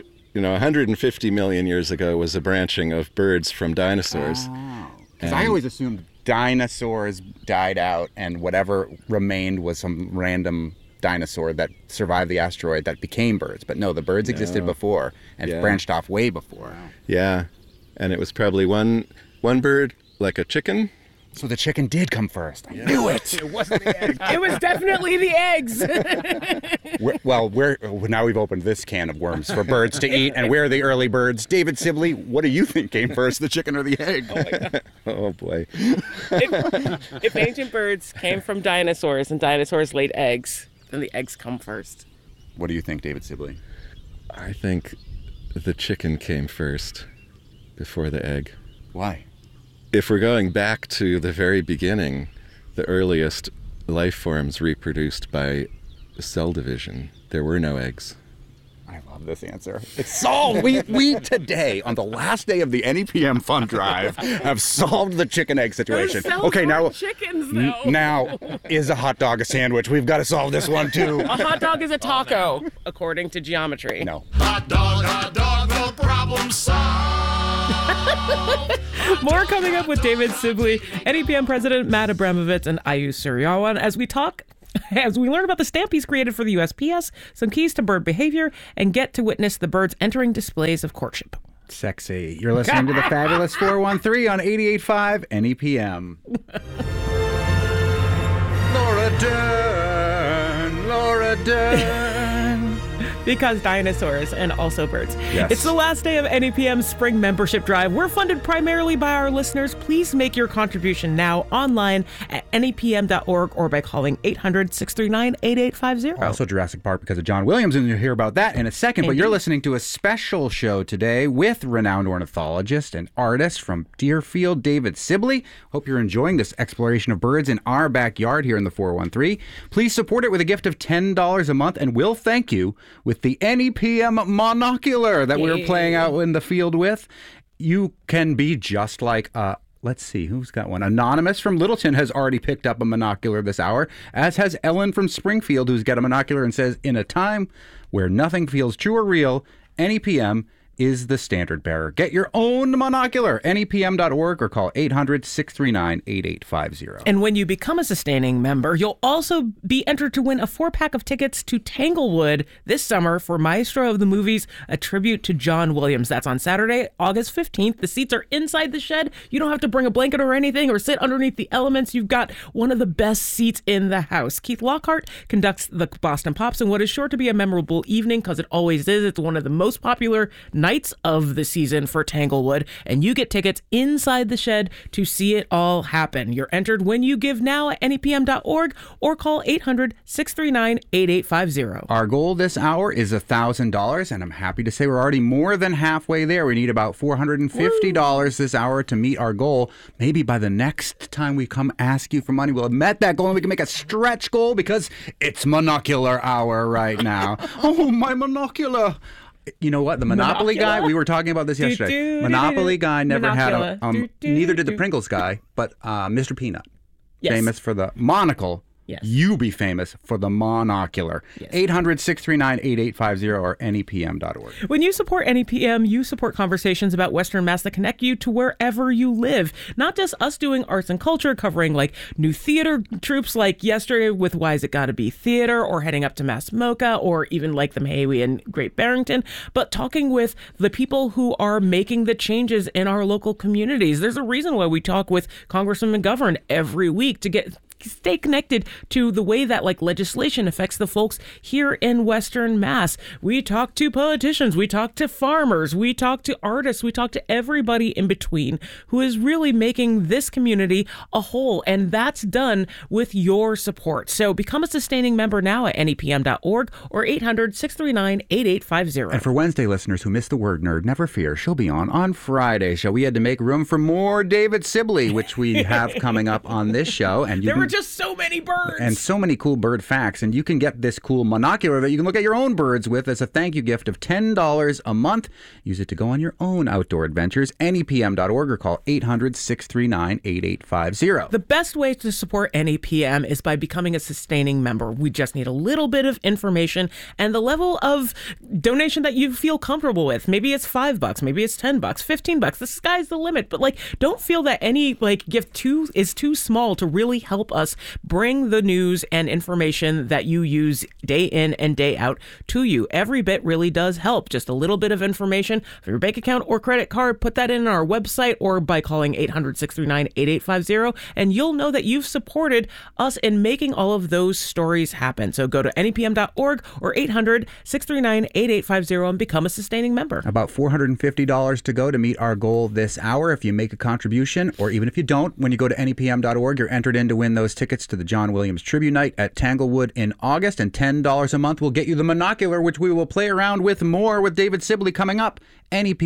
150 million years ago was a branching of birds from dinosaurs. Because I always assumed dinosaurs died out and whatever remained was some random dinosaur that survived the asteroid that became birds. But no, the birds existed before and branched off way before. Yeah, and it was probably one bird, like a chicken. So the chicken did come first. I knew it. It wasn't the egg. It was definitely the eggs. Now we've opened this can of worms for birds to eat, and we're the early birds. David Sibley, what do you think came first, the chicken or the egg? Oh my God. Oh boy. If ancient birds came from dinosaurs and dinosaurs laid eggs, then the eggs come first. What do you think, David Sibley? I think the chicken came first before the egg. Why? If we're going back to the very beginning, the earliest life forms reproduced by cell division, there were no eggs. I love this answer. It's solved. We today, on the last day of the NEPM fund drive, have solved the chicken egg situation. Okay, now chickens, though. Now, is a hot dog a sandwich? We've got to solve this one too. A hot dog is a taco, according to geometry. No. Hot dog, no problem solved. More coming up with David Sibley, NEPM President Matt Abramovitz, and Ayush Suryawan as we learn about the stamp he's created for the USPS, some keys to bird behavior, and get to witness the birds entering displays of courtship. Sexy. You're listening to the Fabulous 413 on 88.5 NEPM. Laura Dern. Because dinosaurs and also birds. Yes. It's the last day of NEPM's spring membership drive. We're funded primarily by our listeners. Please make your contribution now online at nepm.org or by calling 800-639-8850. Also Jurassic Park because of John Williams, and you'll hear about that in a second. But you're listening to a special show today with renowned ornithologist and artist from Deerfield, David Sibley. Hope you're enjoying this exploration of birds in our backyard here in the 413. Please support it with a gift of $10 a month, and we'll thank you with the NEPM monocular that we're playing out in the field with. You can be just like, let's see, who's got one? Anonymous from Littleton has already picked up a monocular this hour, as has Ellen from Springfield, who's got a monocular and says, in a time where nothing feels true or real, NEPM is the standard bearer. Get your own monocular, nepm.org, or call 800-639-8850. And when you become a sustaining member, you'll also be entered to win a 4-pack of tickets to Tanglewood this summer for Maestro of the Movies, a tribute to John Williams. That's on Saturday, August 15th. The seats are inside the shed. You don't have to bring a blanket or anything or sit underneath the elements. You've got one of the best seats in the house. Keith Lockhart conducts the Boston Pops in what is sure to be a memorable evening, because it always is. It's one of the most popular nights of the season for Tanglewood, and you get tickets inside the shed to see it all happen. You're entered when you give now at nepm.org or call 800-639-8850. Our goal this hour is $1,000, and I'm happy to say we're already more than halfway there. We need about $450 this hour to meet our goal. Maybe by the next time we come ask you for money, we'll have met that goal and we can make a stretch goal, because it's monocular hour right now. Oh, my monocular. You know what? The Monopoly guy, we were talking about this yesterday. Monopoly guy never had neither did the Pringles guy, but Mr. Peanut. Yes. Famous for the monocle. Yes. You be famous for the monocular. Yes. 800-639-8850 or nepm.org. When you support NEPM, you support conversations about Western Mass that connect you to wherever you live. Not just us doing arts and culture, covering like new theater troupes like yesterday with Why Is It Gotta Be Theater, or heading up to Mass MoCA, or even like the Mahawi and Great Barrington, but talking with the people who are making the changes in our local communities. There's a reason why we talk with Congressman McGovern every week to stay connected to the way that like legislation affects the folks here in Western Mass. We talk to politicians, we talk to farmers, we talk to artists, we talk to everybody in between who is really making this community a whole, and that's done with your support. So become a sustaining member now at nepm.org or 800-639-8850. And for Wednesday listeners who missed the word nerd, never fear, she'll be on Friday. So we had to make room for more David Sibley, which we have coming up on this show. And there were just so many birds. And so many cool bird facts. And you can get this cool monocular that you can look at your own birds with as a thank you gift of $10 a month. Use it to go on your own outdoor adventures. nepm.org or call 800-639-8850. The best way to support NEPM is by becoming a sustaining member. We just need a little bit of information and the level of donation that you feel comfortable with. Maybe it's $5, maybe it's $10, $15. The sky's the limit. But like, don't feel that any like gift is too small to really help us bring the news and information that you use day in and day out to you. Every bit really does help. Just a little bit of information for your bank account or credit card, put that in our website or by calling 800-639-8850, and you'll know that you've supported us in making all of those stories happen. So go to nepm.org or 800-639-8850 and become a sustaining member. About $450 to go to meet our goal this hour. If you make a contribution, or even if you don't, when you go to nepm.org, you're entered in to win those tickets to the John Williams Tribute Night at Tanglewood in August, and $10 a month will get you the monocular, which we will play around with more with David Sibley coming up.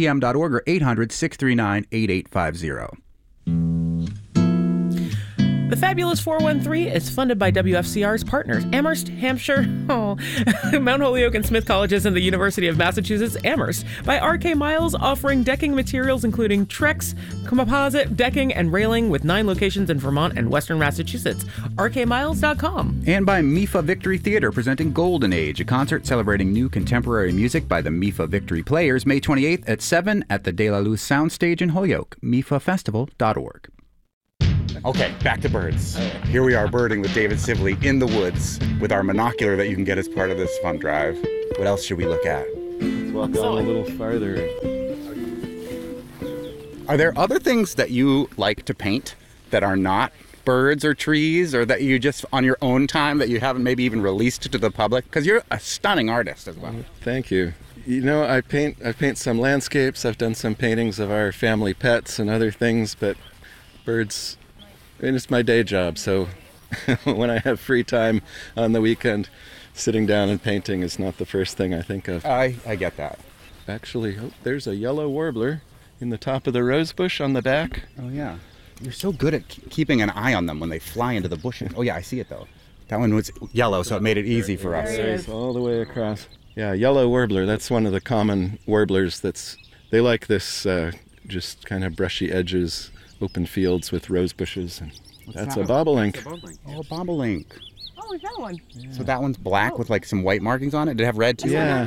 nepm.org or 800-639-8850. The Fabulous 413 is funded by WFCR's partners, Amherst, Hampshire, Mount Holyoke and Smith Colleges and the University of Massachusetts, Amherst, by RK Miles, offering decking materials including Trex, composite decking, and railing with 9 locations in Vermont and Western Massachusetts. RKMiles.com. And by MIFA Victory Theater, presenting Golden Age, a concert celebrating new contemporary music by the MIFA Victory Players, May 28th at 7 at the De La Luz Soundstage in Holyoke, mifafestival.org. Okay, back to birds. Here we are birding with David Sibley in the woods with our monocular that you can get as part of this fun drive. What else should we look at? Let's walk on a little farther. Are there other things that you like to paint that are not birds or trees, or that you just on your own time that you haven't maybe even released to the public? Because you're a stunning artist as well. Thank you. You know, I paint some landscapes. I've done some paintings of our family pets and other things, but birds, I mean, it's my day job. So when I have free time on the weekend, sitting down and painting is not the first thing I think of. I get that. Actually, there's a yellow warbler in the top of the rose bush on the back. Oh, yeah. You're so good at keeping an eye on them when they fly into the bushes. Oh, yeah, I see it, though. That one was yellow, so it made it easy for us. It's all the way across. Yeah, yellow warbler, that's one of the common warblers. They like this just kind of brushy edges, open fields with rose bushes. And that's a bobolink. Oh, bobolink. Oh, we got one. Yeah. So that one's black with like some white markings on it? Did it have red too? Yeah.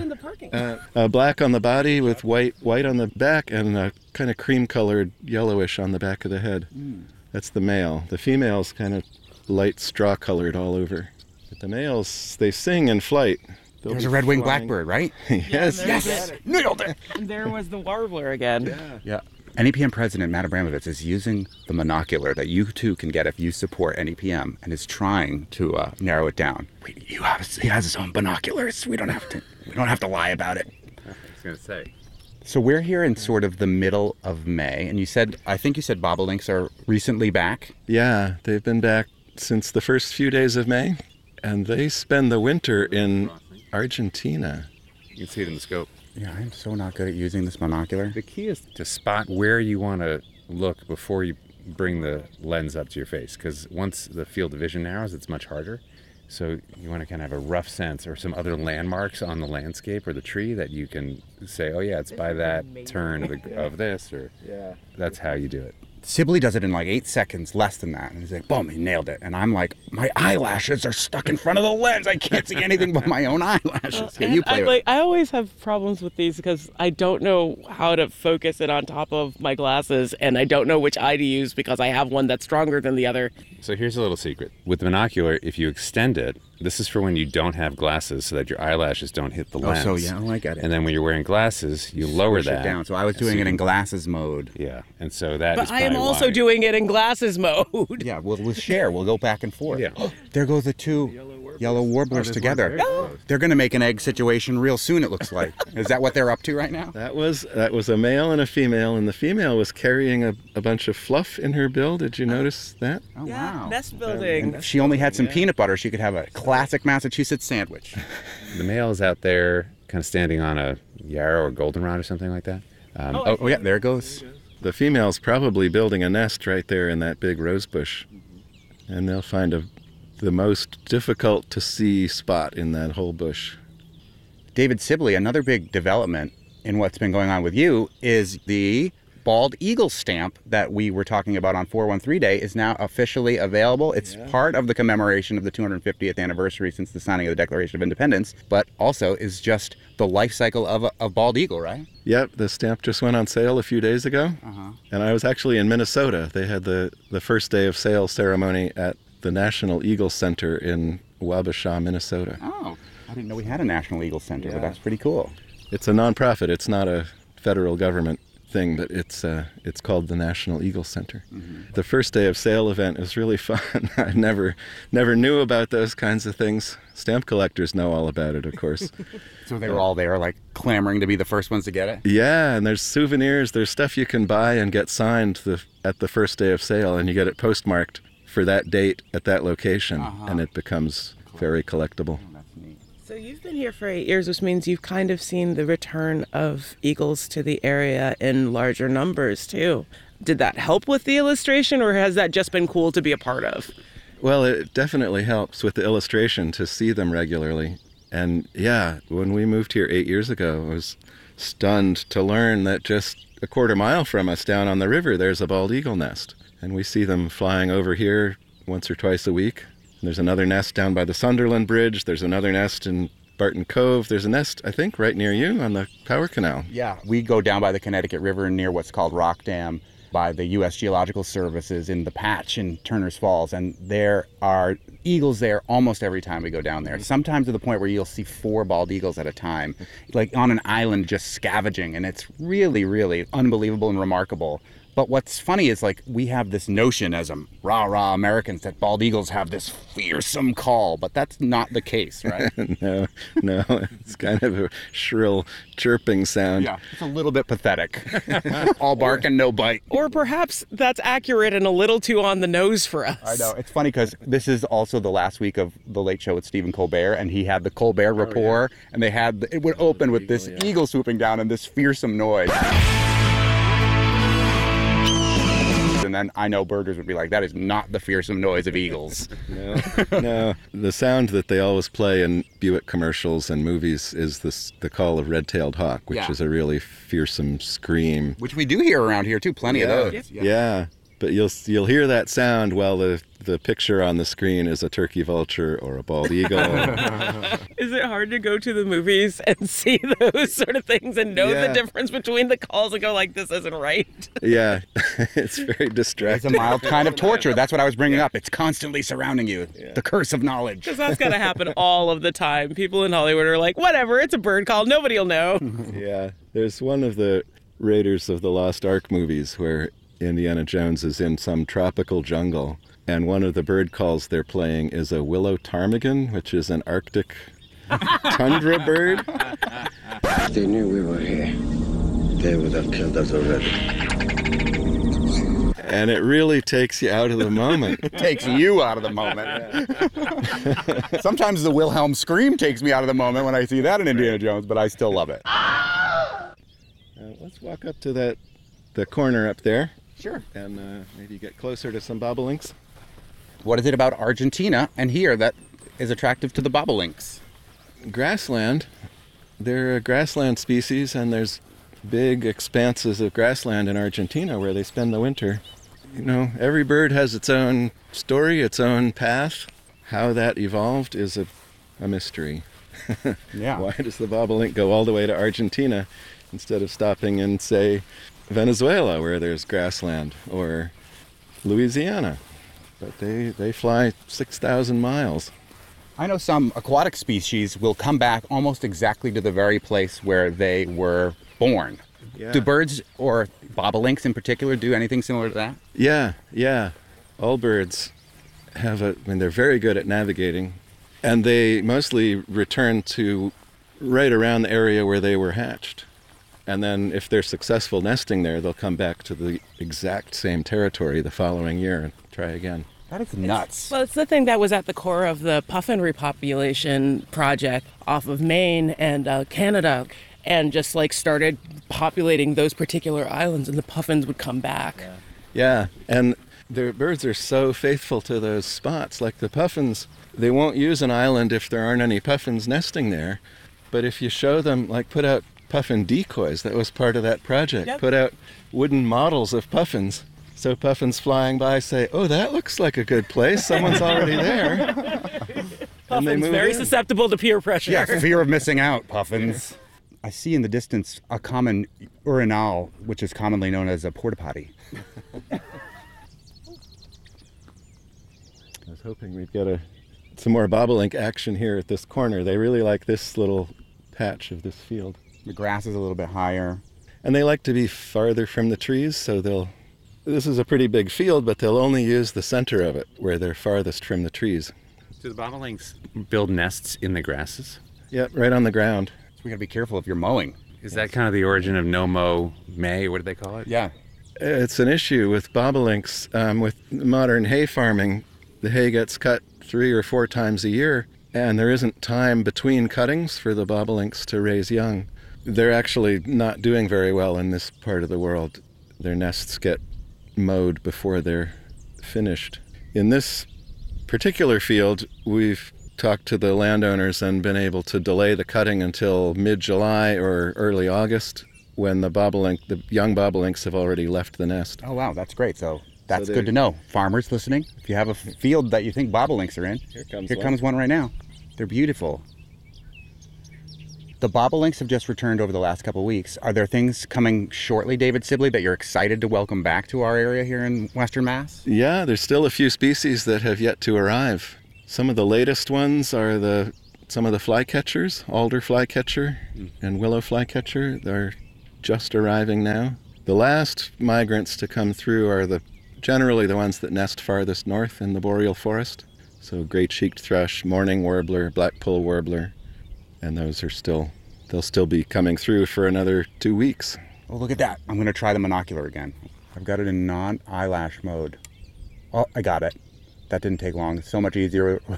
Black on the body with white on the back, and a kind of cream-colored yellowish on the back of the head. That's the male. The female's kind of light straw-colored all over. But the males, they sing in flight. There's a red-winged blackbird, right? Yes. Yes! Nailed it! And there was the warbler again. Yeah. NEPM President Matt Abramovitz is using the monocular that you too can get if you support NEPM, and is trying to narrow it down. He has his own binoculars. We don't have to lie about it. I was going to say. So we're here in sort of the middle of May, and I think you said bobolinks are recently back? Yeah, they've been back since the first few days of May, and they spend the winter in Argentina. You can see it in the scope. Yeah, I'm so not good at using this monocular. The key is to spot where you want to look before you bring the lens up to your face, because once the field of vision narrows, it's much harder. So you want to kind of have a rough sense or some other landmarks on the landscape or the tree that you can say, oh yeah, it's by that turn of this, or that's how you do it. Sibley does it in like 8 seconds, less than that. And he's like, boom, he nailed it. And I'm like, my eyelashes are stuck in front of the lens. I can't see anything but my own eyelashes. Here, you play with it. I always have problems with these because I don't know how to focus it on top of my glasses, and I don't know which eye to use because I have one that's stronger than the other. So here's a little secret. With the monocular, if you extend it, this is for when you don't have glasses so that your eyelashes don't hit the lens. Oh, so yeah, I get it. And then when you're wearing glasses, you lower Push that. it down. So I was doing it in glasses mode. Yeah, and so that but is I am also doing it in glasses mode. Yeah, we'll share. We'll go back and forth. Yeah. There go the two yellow warblers together. They're going to make an egg situation real soon, it looks like. Is that what they're up to right now? That was a male and a female, and the female was carrying a bunch of fluff in her bill. Did you notice that? Oh, wow. Nest building. If she only had some peanut butter, she could have a classic Massachusetts sandwich. The male is out there kind of standing on a yarrow or goldenrod or something like that. Oh, yeah, there it goes. The female's probably building a nest right there in that big rose bush. And they'll find the most difficult to see spot in that whole bush. David Sibley, another big development in what's been going on with you is the bald eagle stamp that we were talking about on 413 Day is now officially available. It's part of the commemoration of the 250th anniversary since the signing of the Declaration of Independence, but also is just the life cycle of a bald eagle, right? Yep, the stamp just went on sale a few days ago. And I was actually in Minnesota. They had the first day of sale ceremony at the National Eagle Center in Wabasha, Minnesota. Oh, I didn't know we had a National Eagle Center, but that's pretty cool. It's a nonprofit. It's not a federal government thing, but it's called the National Eagle Center. The first day of sale event is really fun. I never knew about those kinds of things. Stamp collectors know all about it, of course. So they were all there, like, clamoring to be the first ones to get it? Yeah, and there's souvenirs. There's stuff you can buy and get signed at the first day of sale, and you get it postmarked for that date at that location, and it becomes very collectible. That's neat. So you've been here for 8 years, which means you've kind of seen the return of eagles to the area in larger numbers, too. Did that help with the illustration, or has that just been cool to be a part of? Well, it definitely helps with the illustration to see them regularly. And yeah, when we moved here 8 years ago, I was stunned to learn that just a quarter mile from us down on the river, there's a bald eagle nest. And we see them flying over here once or twice a week. And there's another nest down by the Sunderland Bridge. There's another nest in Barton Cove. There's a nest, I think, right near you on the Power Canal. Yeah, we go down by the Connecticut River near what's called Rock Dam, by the U.S. Geological Services in the Patch in Turner's Falls, and there are eagles there almost every time we go down there. Sometimes to the point where you'll see 4 bald eagles at a time, like on an island just scavenging, and it's really, really unbelievable and remarkable. But what's funny is, like, we have this notion as rah-rah Americans that bald eagles have this fearsome call, but that's not the case, right? No, it's kind of a shrill chirping sound. Yeah, it's a little bit pathetic. All bark and no bite. Or perhaps that's accurate and a little too on the nose for us. I know. It's funny because this is also the last week of The Late Show with Stephen Colbert, and he had the Colbert Report, and they had, it would open with this eagle swooping down and this fearsome noise. And then I know birders would be like, that is not the fearsome noise of eagles. No. The sound that they always play in Buick commercials and movies is the call of red-tailed hawk, which is a really fearsome scream. Which we do hear around here, too. Plenty of those. Yeah. But you'll hear that sound while the picture on the screen is a turkey vulture or a bald eagle. Is it hard to go to the movies and see those sort of things and know the difference between the calls and go like, this isn't right? Yeah, it's very distracting. It's a mild kind of torture. That's what I was bringing up. It's constantly surrounding you. The curse of knowledge. Because that's got to happen all of the time. People in Hollywood are like, whatever, it's a bird call. Nobody will know. Yeah, there's one of the Raiders of the Lost Ark movies where Indiana Jones is in some tropical jungle, and one of the bird calls they're playing is a willow ptarmigan, which is an Arctic tundra bird. If they knew we were here, they would have killed us already. And it really takes you out of the moment. It takes you out of the moment. Sometimes the Wilhelm scream takes me out of the moment when I see that in Indiana Jones, but I still love it. Let's walk up to the corner up there. Sure. And maybe get closer to some bobolinks. What is it about Argentina and here that is attractive to the bobolinks? Grassland. They're a grassland species, and there's big expanses of grassland in Argentina where they spend the winter. You know, every bird has its own story, its own path. How that evolved is a mystery. Yeah. Why does the bobolink go all the way to Argentina instead of stopping in, say, Venezuela, where there's grassland, or Louisiana? But they fly 6,000 miles. I know some aquatic species will come back almost exactly to the very place where they were born. Yeah. Do birds, or bobolinks in particular, do anything similar to that? Yeah. All birds they're very good at navigating, and they mostly return to right around the area where they were hatched. And then if they're successful nesting there, they'll come back to the exact same territory the following year and try again. That is nuts. It's the thing that was at the core of the puffin repopulation project off of Maine and Canada, and just like started populating those particular islands, and the puffins would come back. Yeah, and the birds are so faithful to those spots. Like the puffins, they won't use an island if there aren't any puffins nesting there. But if you show them, like put out puffin decoys, that was part of that project. Yep. Put out wooden models of puffins. So puffins flying by say, oh, that looks like a good place. Someone's already there. Puffins very susceptible to peer pressure. Yeah, fear of missing out, puffins. I see in the distance a common urinal, which is commonly known as a porta potty. I was hoping we'd get some more bobolink action here at this corner. They really like this little patch of this field. The grass is a little bit higher. And they like to be farther from the trees, so this is a pretty big field, but they'll only use the center of it where they're farthest from the trees. Do the bobolinks build nests in the grasses? Yep, right on the ground. So we gotta be careful if you're mowing. Is that kind of the origin of no mow May? What do they call it? Yeah. It's an issue with bobolinks. With modern hay farming, the hay gets cut 3 or 4 times a year, and there isn't time between cuttings for the bobolinks to raise young. They're actually not doing very well in this part of the world. Their nests get mowed before they're finished. In this particular field, we've talked to the landowners and been able to delay the cutting until mid-July or early August, when the young bobolinks have already left the nest. Oh, wow, that's great. So that's good to know. Farmers listening, if you have a field that you think bobolinks are in, here comes one right now. They're beautiful. The bobolinks have just returned over the last couple of weeks. Are there things coming shortly, David Sibley, that you're excited to welcome back to our area here in Western Mass? Yeah, there's still a few species that have yet to arrive. Some of the latest ones are some of the flycatchers, alder flycatcher and willow flycatcher. They're just arriving now. The last migrants to come through are generally the ones that nest farthest north in the boreal forest. So great-cheeked thrush, mourning warbler, black-poll warbler, and they'll still be coming through for another 2 weeks. Oh, look at that. I'm going to try the monocular again. I've got it in non-eyelash mode. Oh, I got it. That didn't take long. So much easier